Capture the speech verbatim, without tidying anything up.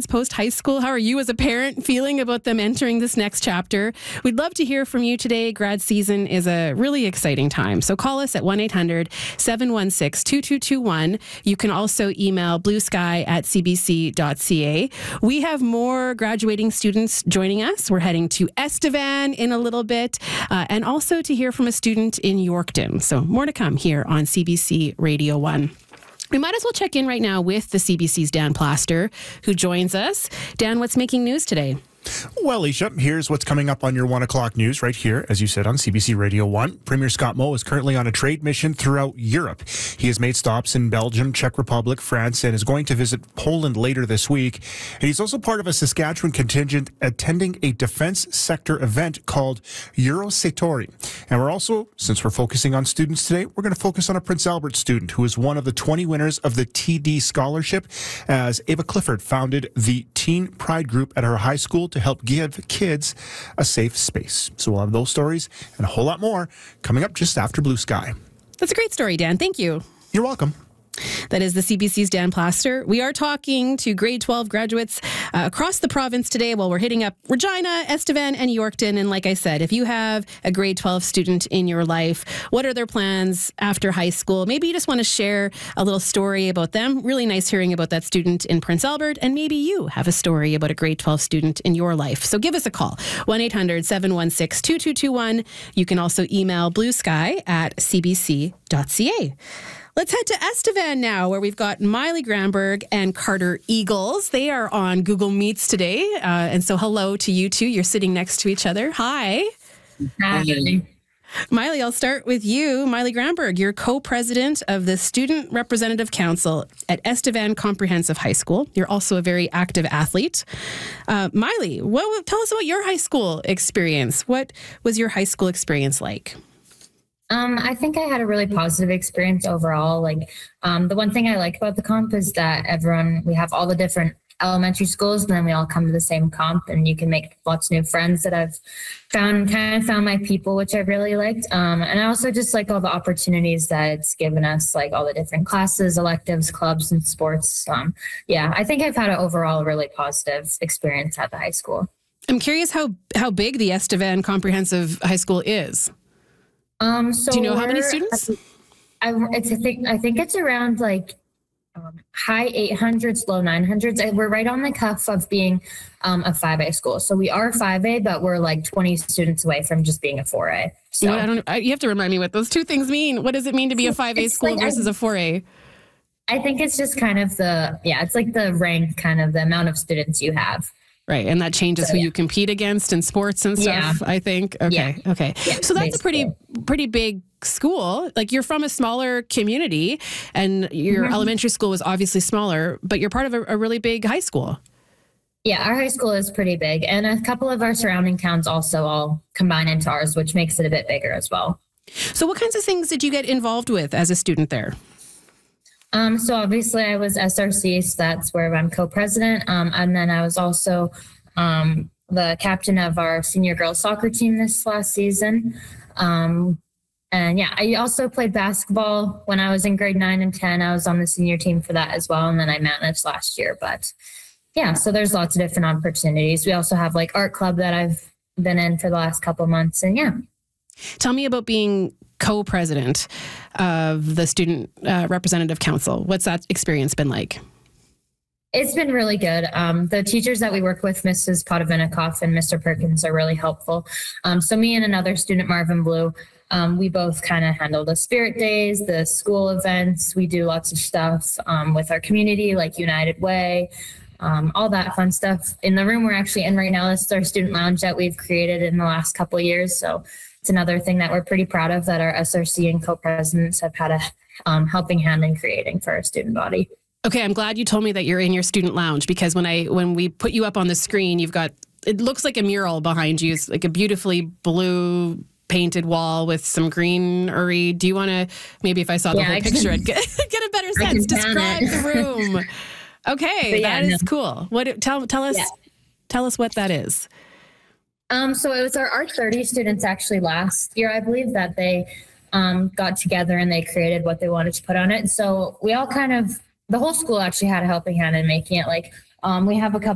post high school? How are you as a parent feeling about them entering this next chapter? We'd love to hear from you today. Grad season is a really exciting time. So call us at one eight hundred seven one six two two two one. You can also email bluesky at c b c dot c a. We have more graduating students joining us. We're heading to Estevan in a little bit, uh, and also to hear from a student in Yorkton. So more to come here on C B C Radio one. We might as well check in right now with the C B C's Dan Plaster, who joins us. Dan, what's making news today? Well, Alicia, here's what's coming up on your one o'clock news right here, as you said, on C B C Radio one. Premier Scott Moe is currently on a trade mission throughout Europe. He has made stops in Belgium, Czech Republic, France, and is going to visit Poland later this week. And he's also part of a Saskatchewan contingent attending a defense sector event called Eurosectori. And we're also, since we're focusing on students today, we're going to focus on a Prince Albert student who is one of the twenty winners of the T D Scholarship, as Ava Clifford founded the Teen Pride Group at her high school to help give kids a safe space. So we'll have those stories and a whole lot more coming up just after Blue Sky. That's a great story, Dan. Thank you. You're welcome. That is the C B C's Dan Plaster. We are talking to grade twelve graduates uh, across the province today while we're hitting up Regina, Estevan, and Yorkton. And like I said, if you have a grade twelve student in your life, what are their plans after high school? Maybe you just want to share a little story about them. Really nice hearing about that student in Prince Albert. And maybe you have a story about a grade twelve student in your life. So give us a call, one eight hundred seven one six two two two one. You can also email bluesky at c b c dot c a. Let's head to Estevan now, where we've got Miley Granberg and Carter Eagles. They are on Google Meets today. Uh, and so hello to you two. You're sitting next to each other. Hi. Hi. Miley, I'll start with you. Miley Granberg, you're co-president of the Student Representative Council at Estevan Comprehensive High School. You're also a very active athlete. Uh, Miley, what, tell us about your high school experience. What was your high school experience like? Um, I think I had a really positive experience overall. Like, um, the one thing I like about the comp is that everyone, we have all the different elementary schools, and then we all come to the same comp, and you can make lots of new friends that I've found, kind of found my people, which I really liked. Um, and I also just like all the opportunities that it's given us, like all the different classes, electives, clubs, and sports. Um, yeah, I think I've had an overall really positive experience at the high school. I'm curious how, how big the Estevan Comprehensive High School is. Um, so do you know how many students? I, it's, I think I think it's around like um, high eight hundreds, low nine hundreds. We're right on the cuff of being um, a five A school. So we are five A, but we're like twenty students away from just being a four A. So you know, I don't. I, you have to remind me what those two things mean. What does it mean to be a five A school like, versus I, a four A? I think it's just kind of the yeah. It's like the rank, kind of the amount of students you have. Right. And that changes so, who yeah. you compete against in sports and stuff, yeah. I think. Okay. Yeah. Okay. Yeah, so that's basically. a pretty, pretty big school. Like, you're from a smaller community, and your mm-hmm. elementary school was obviously smaller, but you're part of a, a really big high school. Yeah, our high school is pretty big. And a couple of our surrounding towns also all combine into ours, which makes it a bit bigger as well. So what kinds of things did you get involved with as a student there? Um, so obviously I was S R C, so that's where I'm co-president. Um, and then I was also um, the captain of our senior girls soccer team this last season. Um, and yeah, I also played basketball when I was in grade nine and ten. I was on the senior team for that as well. And then I managed last year. But yeah, so there's lots of different opportunities. We also have like art club that I've been in for the last couple of months. And yeah. Tell me about being co-president of the Student uh, Representative Council. What's that experience been like? It's been really good. Um, the teachers that we work with, Missus Potavinikoff and Mister Perkins, are really helpful. Um, so me and another student, Marvin Blue, um, we both kind of handle the spirit days, the school events. We do lots of stuff um, with our community, like United Way, um, all that fun stuff. In the room we're actually in right now, this is our student lounge that we've created in the last couple of years. So it's another thing that we're pretty proud of, that our S R C and co-presidents have had a um, helping hand in creating for our student body. Okay, I'm glad you told me that you're in your student lounge, because when I when we put you up on the screen, you've got, it looks like a mural behind you. It's like a beautifully blue painted wall with some greenery. Do you want to, maybe if I saw the yeah, whole I picture, can, I'd get, get a better sense. Describe the room. Okay, yeah, that is no. cool. What tell tell us yeah. tell us what that is. Um, so it was our Art thirty students actually last year, I believe, that they um, got together and they created what they wanted to put on it. So we all kind of, the whole school actually had a helping hand in making it. Like um, we have a couple